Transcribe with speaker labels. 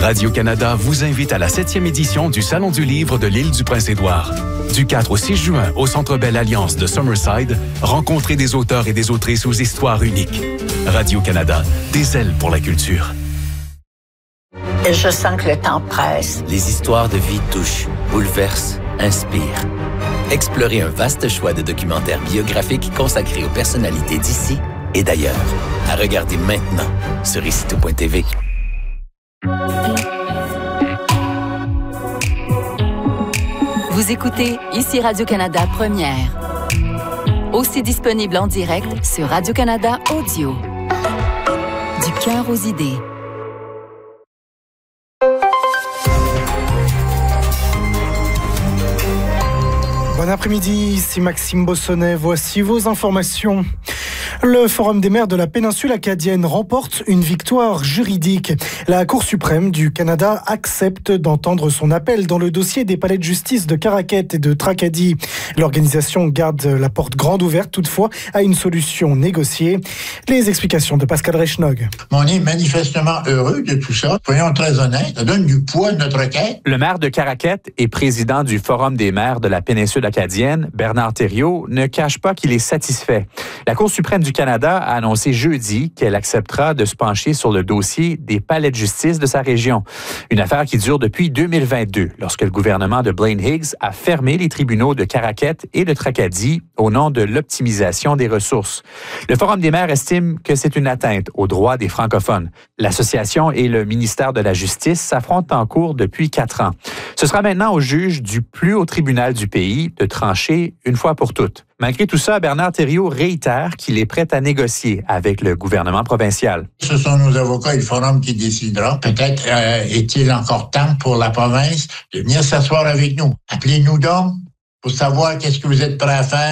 Speaker 1: Radio-Canada vous invite à la 7e édition du Salon du livre de l'île du Prince-Édouard. Du 4 au 6 juin, au Centre Bell Alliance de Summerside, rencontrez des auteurs et des autrices aux histoires uniques. Radio-Canada, des ailes pour la culture.
Speaker 2: Je sens que le temps presse.
Speaker 3: Les histoires de vie touchent, bouleversent, inspirent. Explorez un vaste choix de documentaires biographiques consacrés aux personnalités d'ici et d'ailleurs. À regarder maintenant sur icitout.tv.
Speaker 4: Vous écoutez ici Radio-Canada Première. Aussi disponible en direct sur Radio-Canada Audio. Du cœur aux idées.
Speaker 5: Bon après-midi, ici Maxime Bossonnet. Voici vos informations. Le Forum des maires de la péninsule acadienne remporte une victoire juridique. La Cour suprême du Canada accepte d'entendre son appel dans le dossier des palais de justice de Caraquet et de Tracadie. L'organisation garde la porte grande ouverte toutefois à une solution négociée. Les explications de Pascal Reichnog.
Speaker 6: On est manifestement heureux de tout ça. Soyons très honnêtes, ça donne du poids à notre quête.
Speaker 7: Le maire de Caraquet et président du Forum des maires de la péninsule acadienne, Bernard Thériault, ne cache pas qu'il est satisfait. La Cour suprême du Canada a annoncé jeudi qu'elle acceptera de se pencher sur le dossier des palais de justice de sa région. Une affaire qui dure depuis 2022, lorsque le gouvernement de Blaine Higgs a fermé les tribunaux de Caraquet et de Tracadie au nom de l'optimisation des ressources. Le Forum des maires estime que c'est une atteinte aux droits des francophones. L'association et le ministère de la Justice s'affrontent en cours depuis 4 ans. Ce sera maintenant au juge du plus haut tribunal du pays de trancher une fois pour toutes. Malgré tout ça, Bernard Thériault réitère qu'il est prêt à négocier avec le gouvernement provincial.
Speaker 6: Ce sont nos avocats et le forum qui décidera. Peut-être est-il encore temps pour la province de venir s'asseoir avec nous. Appelez-nous donc pour savoir qu'est-ce que vous êtes prêts à faire.